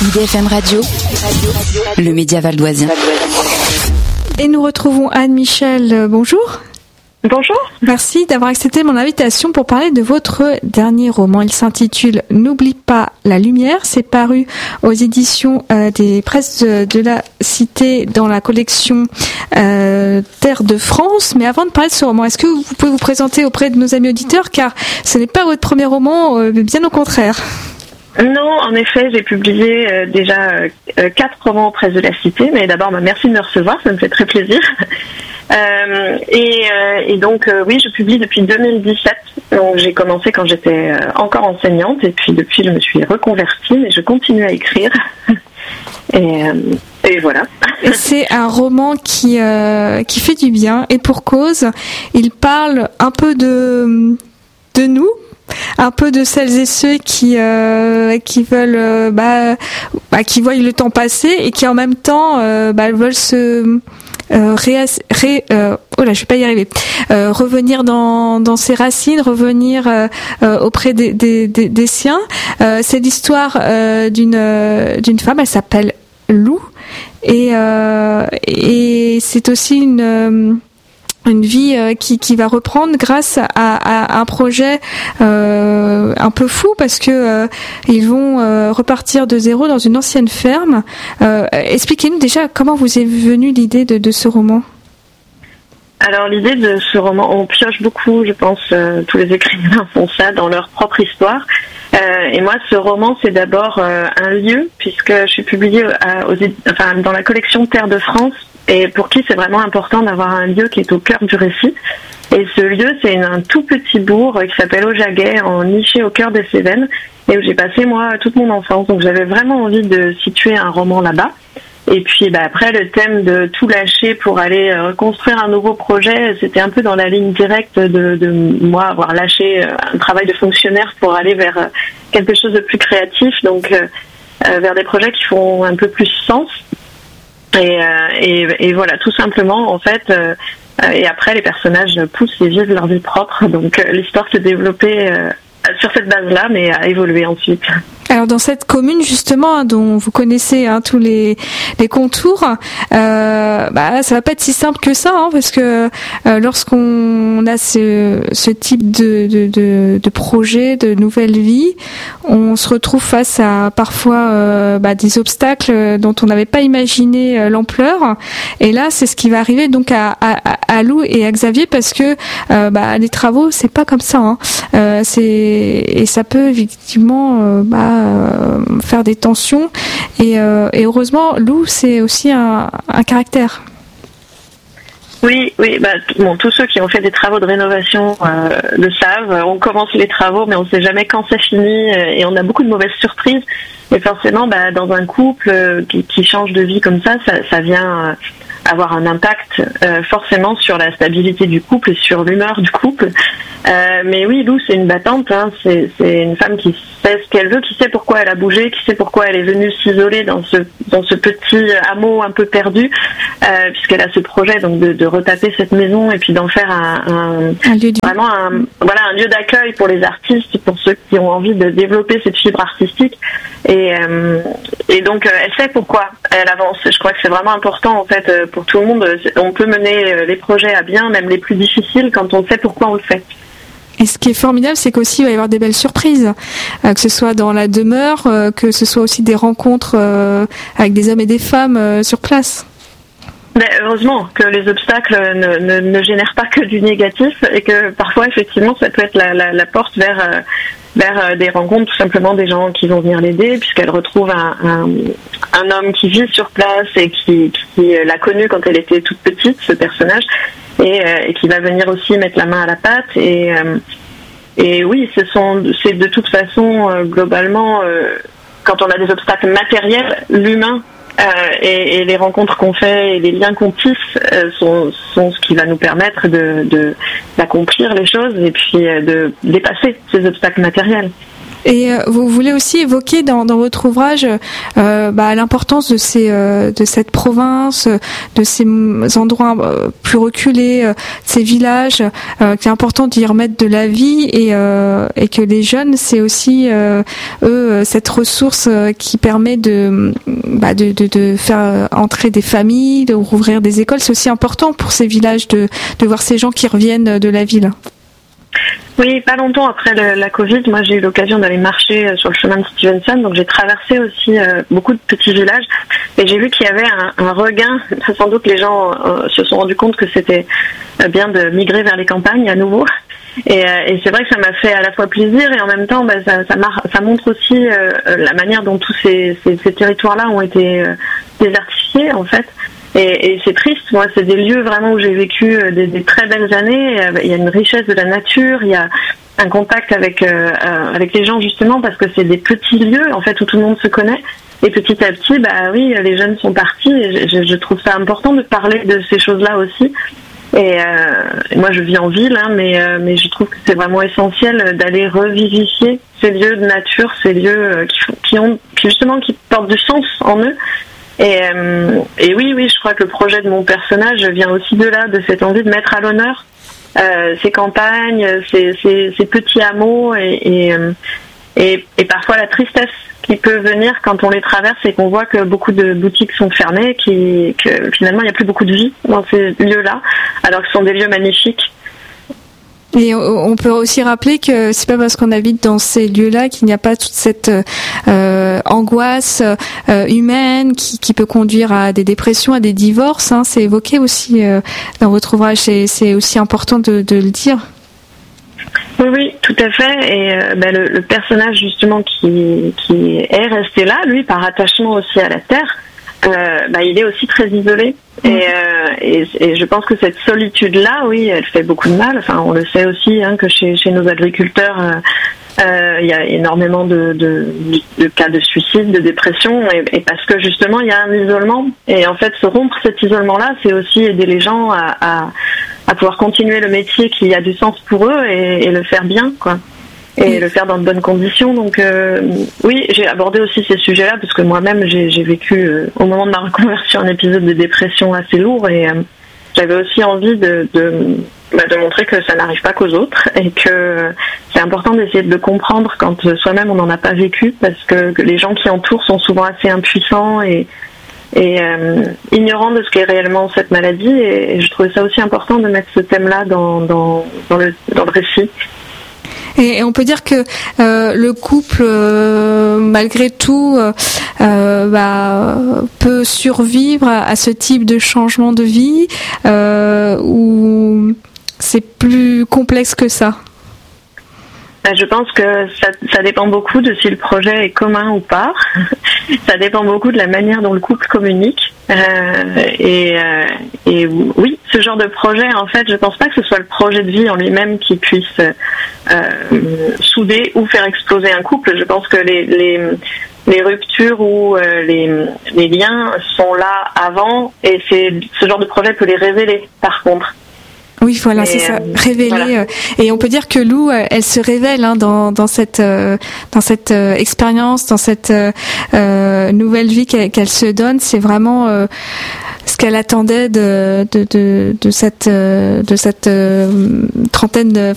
IDFM Radio, le média valdoisien. Et nous retrouvons Anne-Michel. Bonjour. Bonjour. Merci d'avoir accepté mon invitation pour parler de votre dernier roman. Il s'intitule « N'oublie pas la lumière ». C'est paru aux éditions des presses de la Cité dans la collection Terre de France. Mais avant de parler de ce roman, est-ce que vous pouvez vous présenter auprès de nos amis auditeurs, car ce n'est pas votre premier roman, bien au contraire. Non, en effet, j'ai publié déjà 4 romans auprès de la Cité. Mais d'abord, merci de me recevoir, ça me fait très plaisir. Et donc oui, je publie depuis 2017. Donc j'ai commencé quand j'étais encore enseignante, et puis depuis je me suis reconvertie, mais je continue à écrire. Et voilà. Et c'est un roman qui fait du bien, et pour cause. Il parle un peu de nous, un peu de celles et ceux qui veulent qui voient le temps passer et qui en même temps veulent se revenir dans ses racines, revenir auprès des siens. C'est l'histoire d'une femme, elle s'appelle Lou, et c'est aussi une vie qui va reprendre grâce à un projet un peu fou, parce que ils vont repartir de zéro dans une ancienne ferme. Expliquez-nous déjà comment vous est venue l'idée de ce roman. Alors l'idée de ce roman, on pioche beaucoup, je pense, tous les écrivains font ça dans leur propre histoire. Et moi, ce roman, c'est d'abord un lieu, puisque je suis publiée dans la collection Terre de France, et pour qui c'est vraiment important d'avoir un lieu qui est au cœur du récit. Et ce lieu, c'est un tout petit bourg qui s'appelle Aujaguet, niché au cœur des Cévennes, et où j'ai passé, moi, toute mon enfance. Donc j'avais vraiment envie de situer un roman là-bas. Et puis après, le thème de tout lâcher pour aller reconstruire un nouveau projet, c'était un peu dans la ligne directe de moi avoir lâché un travail de fonctionnaire pour aller vers quelque chose de plus créatif, donc vers des projets qui font un peu plus sens. Et voilà, tout simplement, en fait. Et après, les personnages poussent et vivent leur vie propre. Donc l'histoire s'est développée sur cette base-là, mais a évolué ensuite. Alors dans cette commune justement, dont vous connaissez tous les contours, ça va pas être si simple que ça, parce que lorsqu'on a ce type de projet, de nouvelle vie, on se retrouve face à parfois des obstacles dont on n'avait pas imaginé l'ampleur. Et là, c'est ce qui va arriver donc à Lou et à Xavier, parce que les travaux, c'est pas comme ça. Et ça peut effectivement faire des tensions, et heureusement Lou, c'est aussi un caractère. Oui, tous ceux qui ont fait des travaux de rénovation le savent. On commence les travaux, mais on ne sait jamais quand c'est fini, et on a beaucoup de mauvaises surprises. Et forcément, dans un couple qui change de vie comme ça vient avoir un impact forcément sur la stabilité du couple et sur l'humeur du couple. Mais oui, Lou, c'est une battante, c'est une femme qui sait ce qu'elle veut, qui sait pourquoi elle a bougé, qui sait pourquoi elle est venue s'isoler dans ce petit hameau un peu perdu, puisqu'elle a ce projet donc de retaper cette maison et puis d'en faire un lieu d'accueil pour les artistes, pour ceux qui ont envie de développer cette fibre artistique. Et donc elle sait pourquoi elle avance. Je crois que c'est vraiment important en fait pour tout le monde. On peut mener les projets à bien, même les plus difficiles, quand on sait pourquoi on le fait. Et ce qui est formidable, c'est qu'aussi il va y avoir des belles surprises, que ce soit dans la demeure, que ce soit aussi des rencontres avec des hommes et des femmes sur place. Heureusement que les obstacles ne génèrent pas que du négatif, et que parfois effectivement ça peut être la porte vers des rencontres, tout simplement des gens qui vont venir l'aider, puisqu'elle retrouve un homme qui vit sur place et qui l'a connu quand elle était toute petite, ce personnage, et qui va venir aussi mettre la main à la pâte. Et oui, c'est de toute façon globalement, quand on a des obstacles matériels, l'humain et les rencontres qu'on fait et les liens qu'on tisse sont ce qui va nous permettre d'accomplir les choses et puis de dépasser ces obstacles matériels. Et vous voulez aussi évoquer dans votre ouvrage l'importance de cette province, de ces endroits plus reculés, de ces villages, qu'il est important d'y remettre de la vie et que les jeunes, c'est aussi eux cette ressource qui permet de faire entrer des familles, de rouvrir des écoles. C'est aussi important pour ces villages de voir ces gens qui reviennent de la ville. Oui, pas longtemps après la Covid, moi j'ai eu l'occasion d'aller marcher sur le chemin de Stevenson, donc j'ai traversé aussi beaucoup de petits villages et j'ai vu qu'il y avait un regain. Sans doute les gens se sont rendus compte que c'était bien de migrer vers les campagnes à nouveau. Et c'est vrai que ça m'a fait à la fois plaisir et en même temps ça montre aussi la manière dont tous ces territoires-là ont été désertifiés en fait. Et c'est triste, moi c'est des lieux vraiment où j'ai vécu des très belles années, il y a une richesse de la nature, il y a un contact avec les gens justement parce que c'est des petits lieux en fait où tout le monde se connaît et petit à petit les jeunes sont partis et je trouve ça important de parler de ces choses-là aussi. Et moi je vis en ville mais je trouve que c'est vraiment essentiel d'aller revivifier ces lieux de nature, ces lieux qui portent du sens en eux. Et oui, je crois que le projet de mon personnage vient aussi de là, de cette envie de mettre à l'honneur ces campagnes, ces petits hameaux et parfois la tristesse qui peut venir quand on les traverse et qu'on voit que beaucoup de boutiques sont fermées, que finalement il n'y a plus beaucoup de vie dans ces lieux-là, alors que ce sont des lieux magnifiques. Et on peut aussi rappeler que c'est pas parce qu'on habite dans ces lieux-là qu'il n'y a pas toute cette angoisse humaine qui peut conduire à des dépressions, à des divorces. C'est évoqué aussi dans votre ouvrage. C'est aussi important de le dire. Oui, tout à fait. Et le personnage justement qui est resté là, lui, par attachement aussi à la terre, il est aussi très isolé. Et je pense que cette solitude-là, oui, elle fait beaucoup de mal. Enfin, on le sait aussi que chez nos agriculteurs, il y a énormément de cas de suicide, de dépression, et parce que justement, il y a un isolement. Et en fait, se rompre cet isolement-là, c'est aussi aider les gens à pouvoir continuer le métier qui a du sens pour eux et le faire bien, quoi. Et le faire dans de bonnes conditions. Donc oui, j'ai abordé aussi ces sujets-là parce que moi-même j'ai vécu au moment de ma reconversion un épisode de dépression assez lourd et j'avais aussi envie de montrer que ça n'arrive pas qu'aux autres et que c'est important d'essayer de le comprendre quand soi-même on n'en a pas vécu parce que les gens qui entourent sont souvent assez impuissants et ignorants de ce qu'est réellement cette maladie et je trouvais ça aussi important de mettre ce thème-là dans le récit. Et on peut dire que le couple, malgré tout, peut survivre à ce type de changement de vie, ou c'est plus complexe que ça. Je pense que ça dépend beaucoup de si le projet est commun ou pas. Ça dépend beaucoup de la manière dont le couple communique. Et oui, ce genre de projet, en fait, je pense pas que ce soit le projet de vie en lui-même qui puisse souder ou faire exploser un couple. Je pense que les ruptures ou les liens sont là avant et ce genre de projet peut les révéler, par contre. Oui, voilà, c'est ça, révéler. Voilà. Et on peut dire que Lou, elle se révèle dans cette expérience, dans cette nouvelle vie qu'elle se donne. C'est vraiment ce qu'elle attendait de cette trentaine